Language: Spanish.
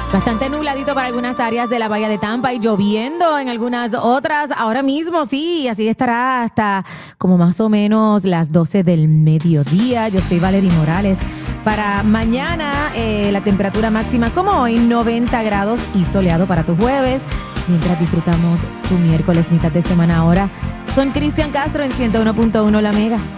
Bastante nubladito para algunas áreas de la Bahía de Tampa y lloviendo en algunas otras. Ahora mismo sí, así estará hasta como más o menos las 12 del mediodía. Yo soy Valerie Morales. Para mañana la temperatura máxima como hoy 90 grados y soleado para tu jueves. Mientras disfrutamos tu miércoles mitad de semana ahora con Cristian Castro en 101.1 La Mega.